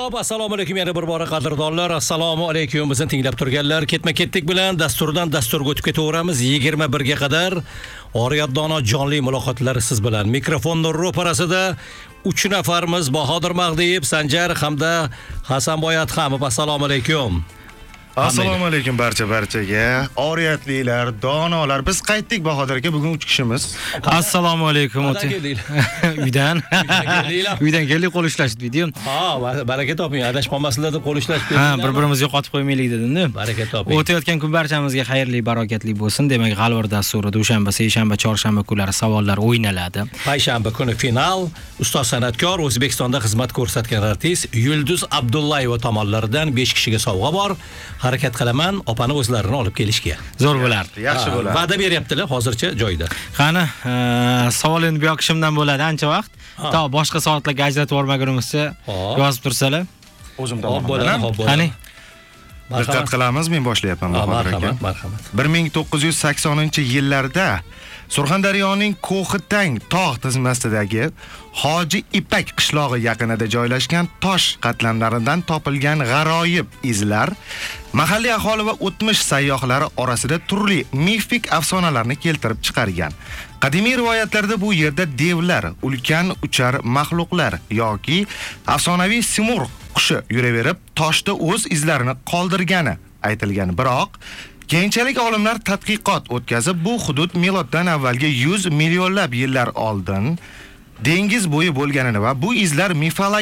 Xo'p, assalomu alaykum yana bir bora qadrdonlar. Assalomu alaykum. Bizni tinglab turganlar, ketma-ketlik bilan dasturdan dasturga o'tib ketaveramiz 21 ga qadar. Oriyat dono jonli muloqotlari siz bilan. Mikrofonning ro'parasida 3 nafarimiz Bahodir Mag'diyev, Sanjar hamda Hasanboy Adhamov. Assalomu alaykum. Assalomu alaykum barchaga. Oriyatlilar, donolar. Biz qaytdik Bahodir aka, bugun 3 kishimiz. Assalomu alaykum. Uydan. Uydan keldik, qo'l ushlashib video. Ha, baraka toping. Adashib qolmasinlar deb qo'l ushlashib. Ha, bir-birimizni yo'qotib qo'ymaylik dedim-da. Baraka toping. O'tayotgan kun barchamizga xayrli, barokatli bo'lsin. Demak, G'alvir dasturi dushanba, seshanba, chorshanba kunlari savollar o'ynaladi. Payshanba kuni final. Ustoz san'atkor, O'zbekistonda xizmat ko'rsatgan artist Yulduz Abdullayeva tomonidan 5 kishiga sovg'a bor. Harakat qilaman opani o'zlarini olib kelishga. Zo'r bo'lardi. Yaxshi bo'lardi. Va'da beryaptilar, hozircha joyida. Qani, savol endi bu yoqishimdan bo'ladi ancha vaqt. To boshqa soatlarga ajratib yormagunimizcha yozib tursalar. O'zim Hop bo'ladi, tomondan. hop bo'ladi. Qani? Diqqat qilamiz, men boshlayapman Bahodir aka. Marhamat. 1980-yillarda Surxondaryoning Ko'xitang tog' tizmasidagi Hoji Ipak qishlog'i yaqinida joylashgan tosh qatlamlaridan topilgan g'aroyib izlar mahalliy aholi va o'tmish sayyohlari orasida turli mifik afsonalarni keltirib chiqargan. Qadimiy rivoyatlarda bu yerda devlar, ulkan uchar maxluqlar yoki afsonaviy Simurg qushi yuraverib, toshda o'z izlarini qoldirgani aytilgan. Biroq keyinchalik olimlar tadqiqot o'tkazib, bu hudud miloddan avvalgi 100 millionlab yillar oldin dengiz bo'yi bo'lganini va bu izlar